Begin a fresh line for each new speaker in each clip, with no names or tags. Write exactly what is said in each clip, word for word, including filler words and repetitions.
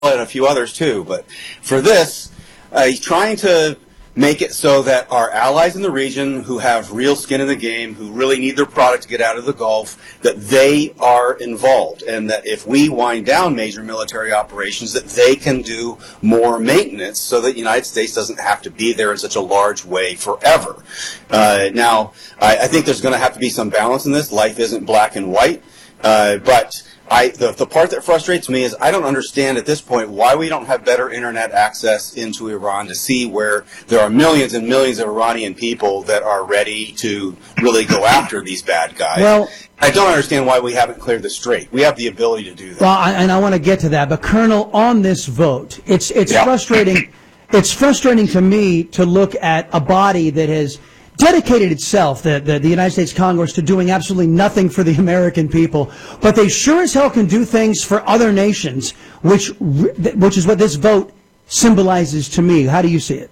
and a few others too. But for this, uh, he's trying to make it so that our allies in the region who have real skin in the game, who really need their product to get out of the Gulf, that they are involved, and that if we wind down major military operations, that they can do more maintenance so that the United States doesn't have to be there in such a large way forever. Uh, now, I, I think there's going to have to be some balance in this. Life isn't black and white, uh, but I, the, the part that frustrates me is I don't understand at this point why we don't have better internet access into Iran to see where there are millions and millions of Iranian people that are ready to really go after these bad guys.
Well,
I don't understand why we haven't cleared this straight. We have the ability to do that.
Well, I, and I want to get to that, but Colonel, on this vote, it's it's
yeah.
frustrating. It's frustrating to me to look at a body that has dedicated itself, the, the, the United States Congress, to doing absolutely nothing for the American people, but they sure as hell can do things for other nations, which which is what this vote symbolizes to me. How do you see it?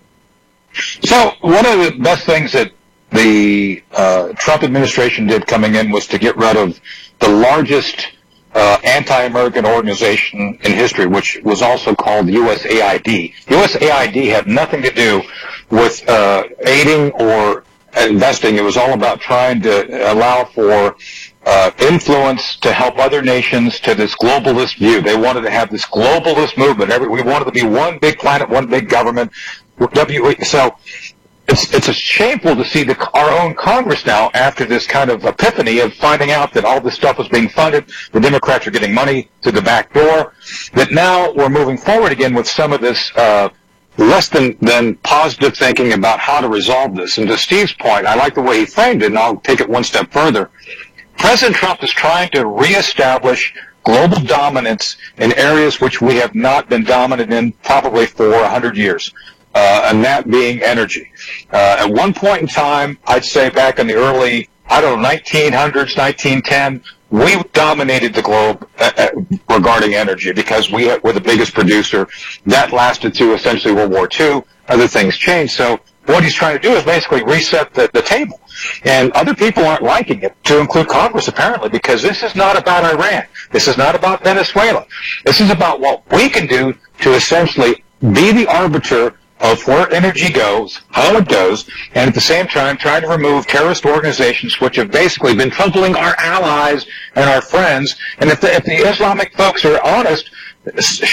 So one of the best things that the uh, Trump administration did coming in was to get rid of the largest uh, anti-American organization in history, which was also called U S A I D. U S A I D had nothing to do with uh, aiding or investing. It was all about trying to allow for uh, influence to help other nations to this globalist view. They wanted to have this globalist movement. Every, we wanted to be one big planet, one big government. W so it's it's a shameful to see the, our own Congress now, after this kind of epiphany of finding out that all this stuff was being funded, the Democrats are getting money to the back door, that now we're moving forward again with some of this uh, less than, than positive thinking about how to resolve this. And to Steve's point, I like the way he framed it, and I'll take it one step further. President Trump is trying to reestablish global dominance in areas which we have not been dominant in probably for a hundred years, uh, and that being energy. Uh, at one point in time, I'd say back in the early, I don't know, nineteen hundreds, nineteen ten, we dominated the globe uh, regarding energy because we were the biggest producer. That lasted through essentially World War Two. Other things changed. So what he's trying to do is basically reset the, the table. And other people aren't liking it, to include Congress apparently, because this is not about Iran. This is not about Venezuela. This is about what we can do to essentially be the arbiter of where energy goes, how it goes, and at the same time trying to remove terrorist organizations which have basically been troubling our allies and our friends. And if the, if the Islamic folks are honest, the,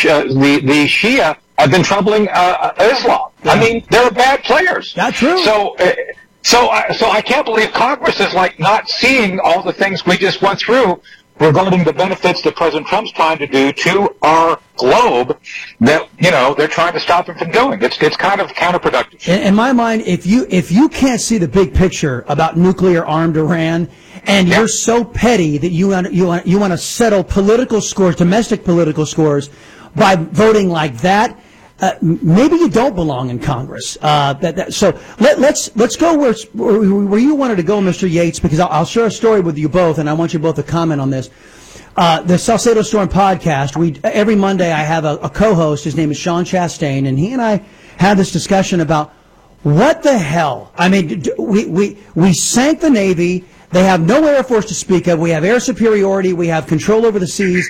the Shia have been troubling uh, Islam.
Yeah.
I mean, they're bad players.
That's true.
So, uh, so, I, so I can't believe Congress is like not seeing all the things we just went through regarding the benefits that President Trump's trying to do to our globe that, you know, they're trying to stop him from doing. It's it's kind of counterproductive.
In, in my mind, if you if you can't see the big picture about nuclear-armed Iran, and
yeah.
you're so petty that you want, you want, you want to settle political scores, domestic political scores, by voting like that, Uh, maybe you don't belong in Congress. Uh, that, that, so let, let's let's go where, where you wanted to go, Mister Yates, because I'll, I'll share a story with you both, and I want you both to comment on this. Uh, the Salcedo Storm podcast. We every Monday I have a, a co-host. His name is Sean Chastain, and he and I had this discussion about what the hell. I mean, we we we sank the Navy. They have no air force to speak of. We have air superiority. We have control over the seas.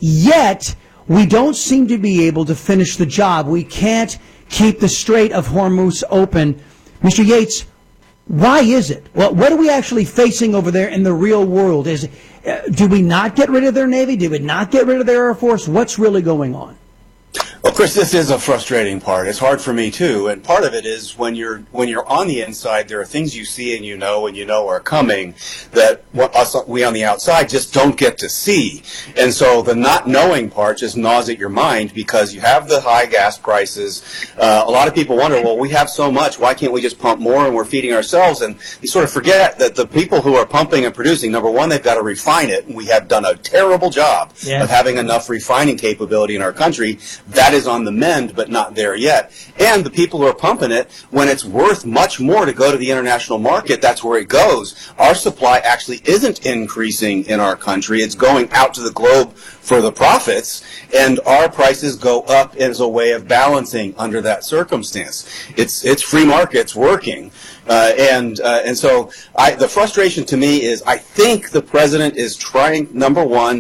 Yet we don't seem to be able to finish the job. We can't keep the Strait of Hormuz open. Mister Yates, why is it? Well, what are we actually facing over there in the real world? Is uh, do we not get rid of their Navy? Do we not get rid of their Air Force? What's really going on?
Well, Chris, this is a frustrating part. It's hard for me too, and part of it is when you're when you're on the inside, there are things you see and you know and you know are coming that what us we on the outside just don't get to see. And so the not knowing part just gnaws at your mind because you have the high gas prices. Uh, a lot of people wonder, well, we have so much, why can't we just pump more and we're feeding ourselves? And you sort of forget that the people who are pumping and producing, number one, they've got to refine it, and we have done a terrible job
yeah.
of having enough refining capability in our country. That is on the mend, but not there yet. And the people who are pumping it, when it's worth much more to go to the international market, that's where it goes. Our supply actually isn't increasing in our country. It's going out to the globe for the profits, and our prices go up as a way of balancing under that circumstance. It's it's free markets working. Uh, and uh, and so I, the frustration to me is I think the president is trying, number one,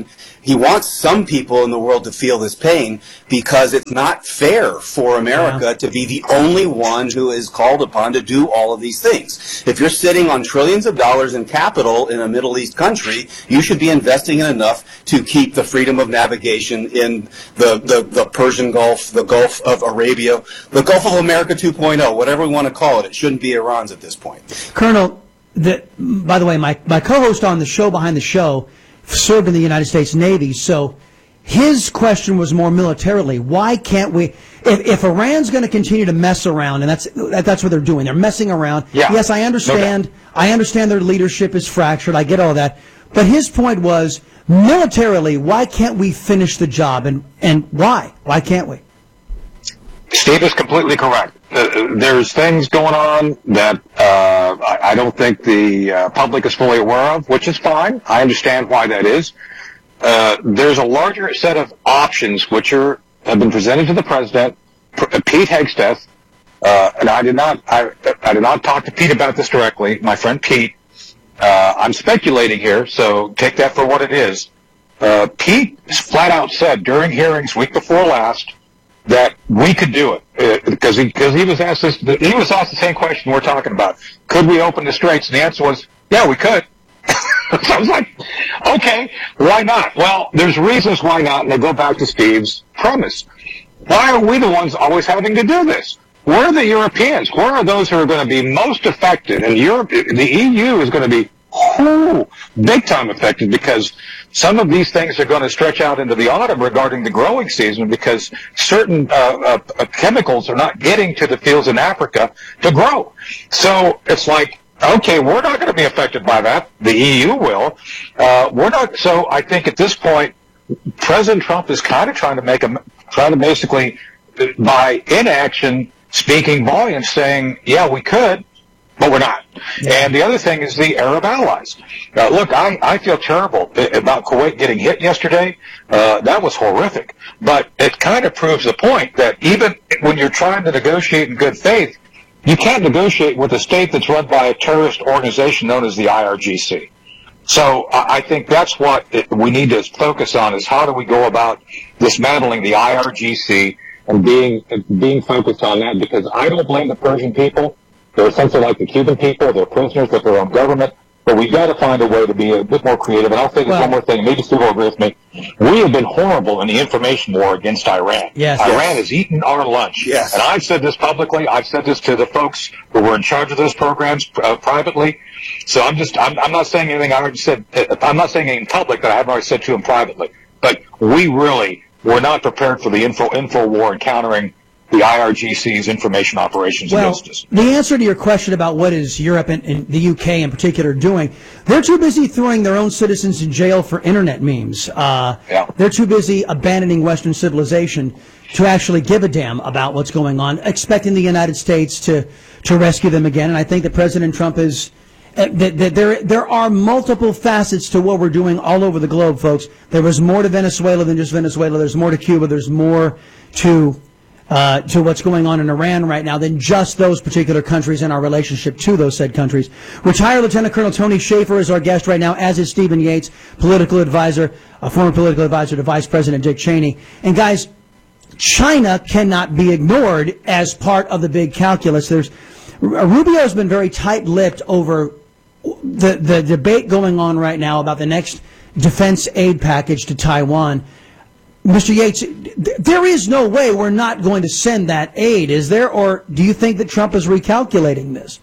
he wants some people in the world to feel this pain because it's not fair for America yeah. to be the only one who is called upon to do all of these things. If you're sitting on trillions of dollars in capital in a Middle East country, you should be investing in enough to keep the freedom of navigation in the, the, the Persian Gulf, the Gulf of Arabia, the Gulf of America two point oh, whatever we want to call it. It shouldn't be Iran's at this point.
Colonel, the, by the way, my, my co-host on the show Behind the Show served in the United States Navy, so his question was more militarily. Why can't we, if, if Iran's going to continue to mess around, and that's that's what they're doing, they're messing around.
Yeah.
Yes, I understand. Okay. I understand their leadership is fractured. I get all that. But his point was, militarily, why can't we finish the job, and, and why? Why can't we?
Steve is completely correct. Uh, there's things going on that uh, I, I don't think the uh, public is fully aware of, which is fine. I understand why that is. Uh, there's a larger set of options which are have been presented to the president. P- Pete Hegseth, uh, and I did not I, I did not talk to Pete about this directly. My friend Pete. Uh, I'm speculating here, so take that for what it is. Uh, Pete flat out said during hearings week before last that we could do it because uh, he because he was asked this he was asked the same question we're talking about. Could we open the straits? And the answer was, yeah, we could. So I was like, okay, why not? Well, there's reasons why not, and they go back to Steve's premise. Why are we the ones always having to do this? Where are the Europeans? Where are those who are going to be most affected? And Europe, the E U is going to be oh, big time affected because some of these things are going to stretch out into the autumn regarding the growing season because certain uh, uh, chemicals are not getting to the fields in Africa to grow. So it's like, okay, we're not going to be affected by that. The E U will. Uh, we're not. So I think at this point, President Trump is kind of trying to make a, trying to basically, by inaction, speaking volumes, saying, yeah, we could, but we're not. Yeah. And the other thing is the Arab allies. Uh, look, I, I feel terrible about Kuwait getting hit yesterday. Uh, that was horrific. But it kind of proves the point that even when you're trying to negotiate in good faith, you can't negotiate with a state that's run by a terrorist organization known as the I R G C. So I think that's what it, we need to focus on is how do we go about dismantling the I R G C and being being focused on that, because I don't blame the Persian people. They're essentially like the Cuban people. They're prisoners with their own government. But we've got to find a way to be a bit more creative. And I'll say this well, one more thing. Maybe Steve will agree with me. We have been horrible in the information war against Iran.
Yes,
Iran
yes.
has eaten our lunch.
Yes.
And I've said this publicly. I've said this to the folks who were in charge of those programs uh, privately. So I'm just, I'm, I'm not saying anything I already said. I'm not saying anything in public that I haven't already said to him privately. But we really were not prepared for the info, info war and countering the I R G C's information operations
well,
against us.
The answer to your question about what is Europe and, and the U K in particular doing, they're too busy throwing their own citizens in jail for internet memes. Uh,
yeah.
They're too busy abandoning Western civilization to actually give a damn about what's going on, expecting the United States to, to rescue them again. And I think that President Trump is... Uh, that, that there, there are multiple facets to what we're doing all over the globe, folks. There was more to Venezuela than just Venezuela. There's more to Cuba. There's more to... Uh, to what's going on in Iran right now than just those particular countries and our relationship to those said countries. Retired Lieutenant Colonel Tony Shaffer is our guest right now, as is Stephen Yates, political advisor, a former political advisor to Vice President Dick Cheney. And guys, China cannot be ignored as part of the big calculus. There's Rubio's been very tight-lipped over the the debate going on right now about the next defense aid package to Taiwan. Mister Yates, there is no way we're not going to send that aid, is there? Or do you think that Trump is recalculating this?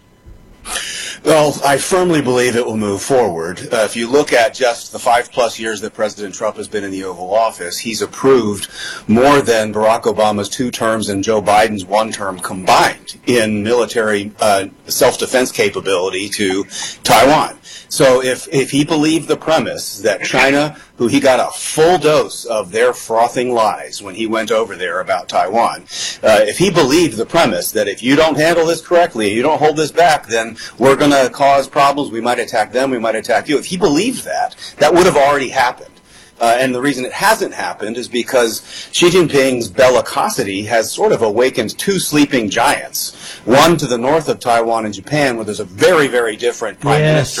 Well, I firmly believe it will move forward. Uh, if you look at just the five-plus years that President Trump has been in the Oval Office, he's approved more than Barack Obama's two terms and Joe Biden's one term combined in military uh, self-defense capability to Taiwan. So if, if he believed the premise that China, who he got a full dose of their frothing lies when he went over there about Taiwan, uh, if he believed the premise that if you don't handle this correctly, you don't hold this back, then we're going to cause problems, we might attack them, we might attack you. If he believed that, that would have already happened. Uh, and the reason it hasn't happened is because Xi Jinping's bellicosity has sort of awakened two sleeping giants. One to the north of Taiwan and Japan, where there's a very, very different prime
yes.
minister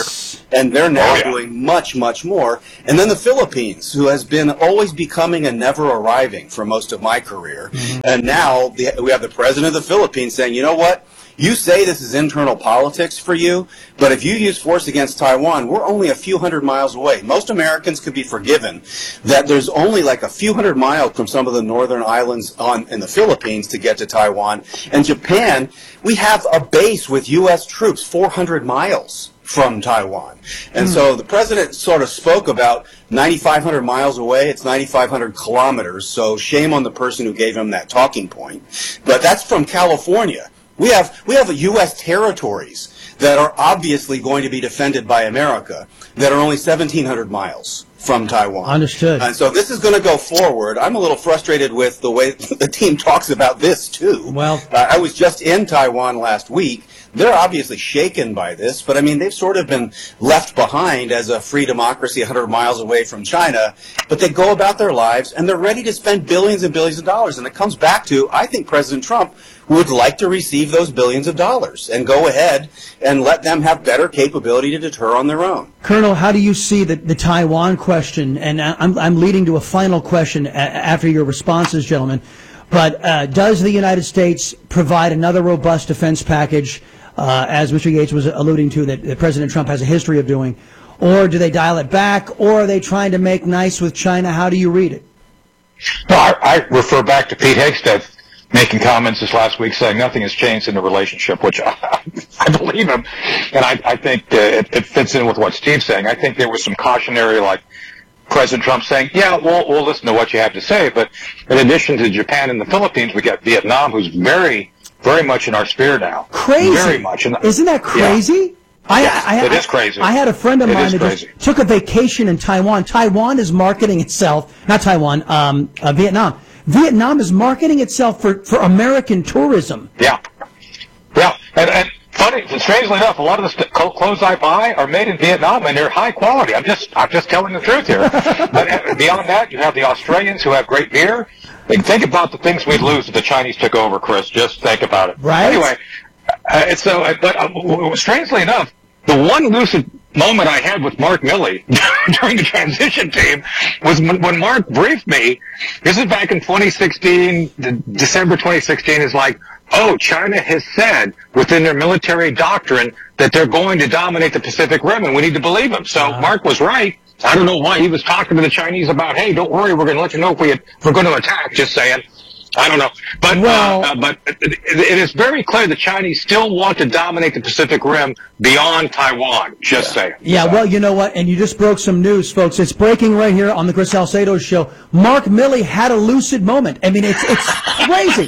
and they're now
Oh, yeah.
doing much, much more. And then the Philippines, who has been always becoming and never arriving for most of my career. Mm-hmm. And now the, we have the president of the Philippines saying, you know what? You say this is internal politics for you, but if you use force against Taiwan, we're only a few hundred miles away. Most Americans could be forgiven that there's only like a few hundred miles from some of the northern islands on in the Philippines to get to Taiwan. And Japan, we have a base with U S troops four hundred miles from Taiwan. And mm. so the president sort of spoke about ninety-five hundred miles away. It's ninety-five hundred kilometers, so shame on the person who gave him that talking point. But that's from California. We have we have U S territories that are obviously going to be defended by America that are only seventeen hundred miles from Taiwan.
Understood.
And so this is going to go forward. I'm a little frustrated with the way the team talks about this, too.
Well,
uh, I was just in Taiwan last week. They're obviously shaken by this, but I mean, they've sort of been left behind as a free democracy one hundred miles away from China, but they go about their lives, and they're ready to spend billions and billions of dollars. And it comes back to, I think President Trump would like to receive those billions of dollars and go ahead and let them have better capability to deter on their own.
Colonel, how do you see the, the Taiwan question? And I'm, I'm leading to a final question a, after your responses, gentlemen. But uh, does the United States provide another robust defense package, uh, as Mister Yates was alluding to, that, that President Trump has a history of doing? Or do they dial it back? Or are they trying to make nice with China? How do you read it?
No, I, I refer back to Pete Hegseth making comments this last week saying nothing has changed in the relationship, which I, I believe him. And I, I think uh, it, it fits in with what Steve's saying. I think there was some cautionary, like, President Trump saying, yeah, we'll, we'll listen to what you have to say. But in addition to Japan and the Philippines, we got Vietnam, who's very, very much in our sphere now.
Crazy.
Very much. In the,
Isn't that crazy?
Yeah.
I,
yes,
I, I,
it is crazy.
I had a friend of
it
mine that just took a vacation in Taiwan. Taiwan is marketing itself, not Taiwan, um, uh, Vietnam. Vietnam is marketing itself for, for American tourism.
Yeah. Yeah. And, and funny, strangely enough, a lot of the st- clothes I buy are made in Vietnam, and they're high quality. I'm just, I'm just telling the truth here. But beyond that, you have the Australians who have great beer. Like, think about the things we'd lose if the Chinese took over, Chris. Just think about it.
Right.
Anyway, uh, it's so. Uh, but uh, strangely enough, the one lucid moment I had with Mark Milley during the transition team was when, when Mark briefed me. This is back in twenty sixteen, the December twenty sixteen. Is like, oh, China has said within their military doctrine that they're going to dominate the Pacific Rim, and we need to believe him. So uh-huh. Mark was right. I don't know why he was talking to the Chinese about, hey, don't worry, we're going to let you know if, we, if we're going to attack. Just saying. I don't know. But
well,
uh, but it, it is very clear the Chinese still want to dominate the Pacific Rim beyond Taiwan. Just
yeah.
saying.
Yeah,
so.
Well, you know what? And you just broke some news, folks. It's breaking right here on the Chris Salcedo Show. Mark Milley had a lucid moment. I mean, it's it's crazy.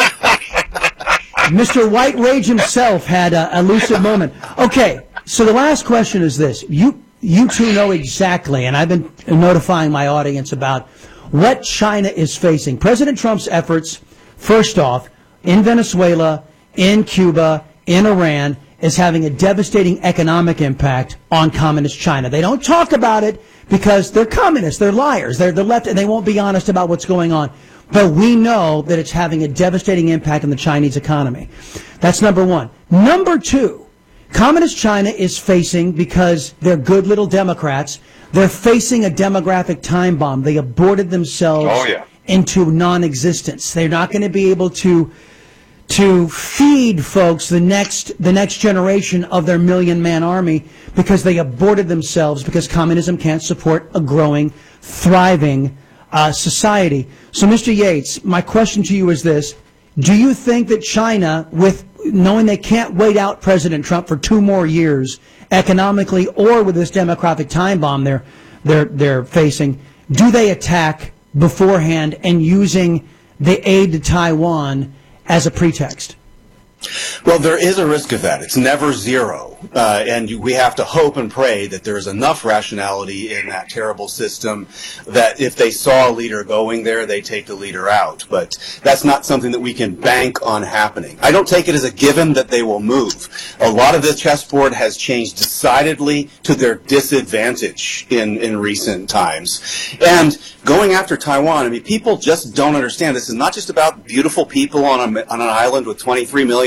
Mister White Rage himself had a, a lucid moment. Okay, so the last question is this. You you two know exactly, and I've been notifying my audience about what China is facing. President Trump's efforts, first off, in Venezuela, in Cuba, in Iran, is having a devastating economic impact on communist China. They don't talk about it because they're communists, they're liars, they're the left, and they won't be honest about what's going on. But we know that it's having a devastating impact on the Chinese economy. That's number one. Number two, communist China is facing, because they're good little Democrats, they're facing a demographic time bomb. They aborted themselves
oh, yeah.
into non-existence. They're not going to be able to to feed folks the next the next generation of their million-man army because they aborted themselves because communism can't support a growing, thriving uh, society. So, Mister Yates, my question to you is this. Do you think that China, with knowing they can't wait out President Trump for two more years, economically or with this demographic time bomb they're they're they're facing, do they attack beforehand and using the aid to Taiwan as a pretext?
Well, there is a risk of that. It's never zero. Uh, and we have to hope and pray that there is enough rationality in that terrible system that if they saw a leader going there, they take the leader out. But that's not something that we can bank on happening. I don't take it as a given that they will move. A lot of this chessboard has changed decidedly to their disadvantage in, in recent times. And going after Taiwan, I mean, people just don't understand. This is not just about beautiful people on, a, on an island with twenty-three million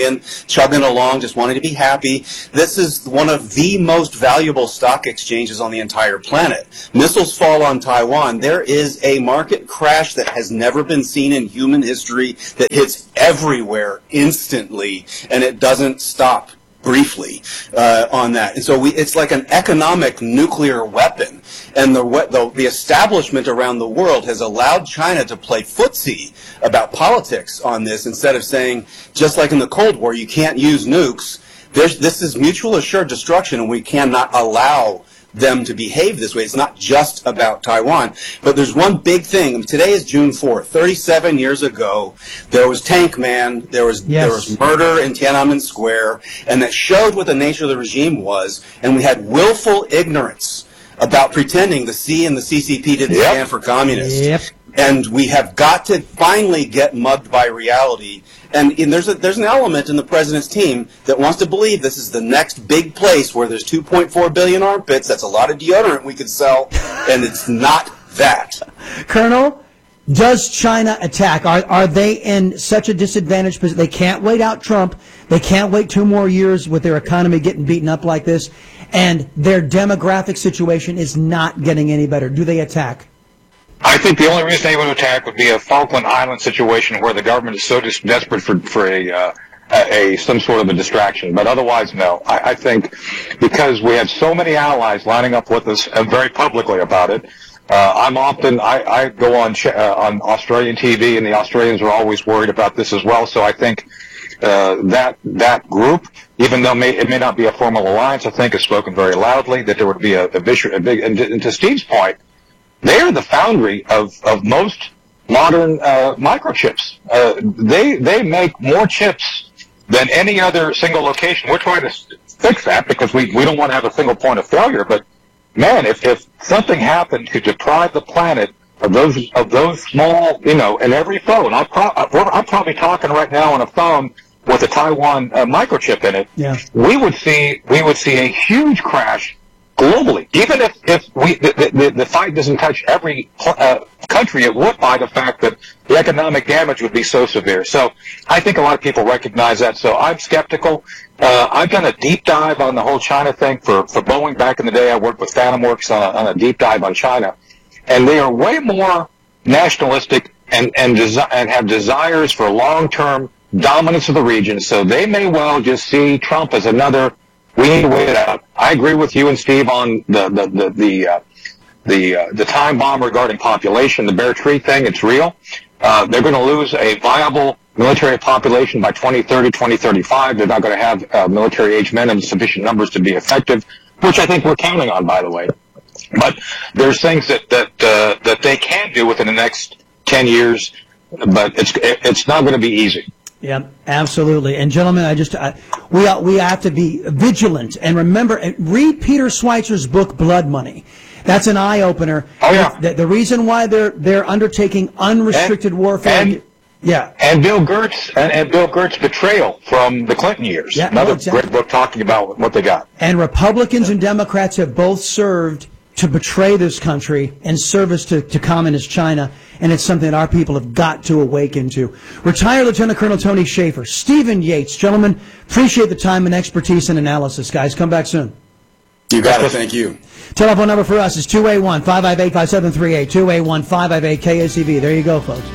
playing, chugging along, just wanting to be happy. This is one of the most valuable stock exchanges on the entire planet. Missiles fall on Taiwan. There is a market crash that has never been seen in human history that hits everywhere instantly, and it doesn't stop briefly uh, on that. And so we, it's like an economic nuclear weapon. And the, the the establishment around the world has allowed China to play footsie about politics on this instead of saying, just like in the Cold War, you can't use nukes. There's, this is mutual assured destruction, and we cannot allow them to behave this way. It's not just about Taiwan. But there's one big thing. Today is June fourth. thirty-seven years ago, there was Tank Man, there was
yes.
there was murder in Tiananmen Square, and that showed what the nature of the regime was, and we had willful ignorance about pretending the C and the C C P didn't
yep.
stand for communists.
Yep.
And we have got to finally get mugged by reality. And, and there's a, there's an element in the president's team that wants to believe this is the next big place where there's two point four billion armpits. That's a lot of deodorant we could sell, and it's not that.
Colonel, does China attack? Are are they in such a disadvantaged position? They can't wait out Trump. They can't wait two more years with their economy getting beaten up like this, and their demographic situation is not getting any better. Do they attack?
I think the only reason they would attack would be a Falkland Island situation where the government is so dis- desperate for, for a, uh, a, a some sort of a distraction. But otherwise, no. I, I think because we have so many allies lining up with us uh, very publicly about it, uh, I'm often, I, I go on uh, on Australian T V, and the Australians are always worried about this as well. So I think uh, that that group, even though may, it may not be a formal alliance, I think has spoken very loudly that there would be a, a, visual, a big, and to, and to Steve's point, they are the foundry of, of most modern uh, microchips. Uh, they they make more chips than any other single location. We're trying to fix that because we, we don't want to have a single point of failure. But man, if, if something happened to deprive the planet of those of those small, you know, and every phone, I'm, pro- I'm probably talking right now on a phone with a Taiwan uh, microchip in it.
Yeah.
We would see we would see a huge crash globally. Even if, if we the, the, the fight doesn't touch every uh, country, it would by the fact that the economic damage would be so severe. So I think a lot of people recognize that. So I'm skeptical. Uh, I've done a deep dive on the whole China thing for, for Boeing back in the day. I worked with Phantom Works on a, on a deep dive on China. And they are way more nationalistic and, and, desi- and have desires for long-term dominance of the region. So they may well just see Trump as another, we need to wait it out. I agree with you and Steve on the the the the uh, the, uh, the time bomb regarding population, the Bear Tree thing. It's real. Uh, they're going to lose a viable military population by twenty thirty, twenty thirty-five. They're not going to have uh, military age men in sufficient numbers to be effective, which I think we're counting on, by the way. But there's things that that uh, that they can do within the next ten years, but it's it's not going to be easy.
Yeah, absolutely. And gentlemen, I just I, we we have to be vigilant and remember and read Peter Schweizer's book Blood Money. That's an eye opener.
Oh yeah.
The, the reason why they're they're undertaking unrestricted
and,
warfare.
And,
yeah.
And Bill Gertz and, and Bill Gertz betrayal from the Clinton years.
Yeah,
Another
no, exactly.
great book talking about what they got.
And Republicans and Democrats have both served to betray this country in service to, to communist China, and it's something that our people have got to awaken to. Retired Lieutenant Colonel Tony Shaffer, Stephen Yates, gentlemen, appreciate the time and expertise and analysis, guys. Come back soon.
You got it. Thank you.
Telephone number for us is two eight one, five five eight, five seven three eight, two eight one, five five eight, K A C V. There you go, folks.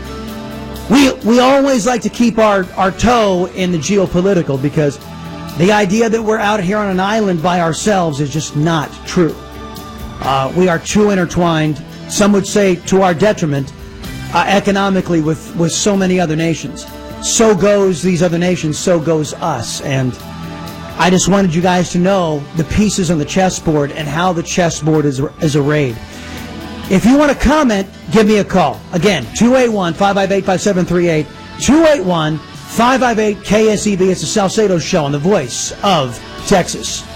We we always like to keep our, our toe in the geopolitical because the idea that we're out here on an island by ourselves is just not true. Uh, we are too intertwined, some would say to our detriment, uh, economically with, with so many other nations. So goes these other nations, so goes us. And I just wanted you guys to know the pieces on the chessboard and how the chessboard is, is arrayed. If you want to comment, give me a call. Again, two eight one, five five eight, five seven three eight, two eight one, five five eight, K S E V. It's the Salcedo Show on the Voice of Texas.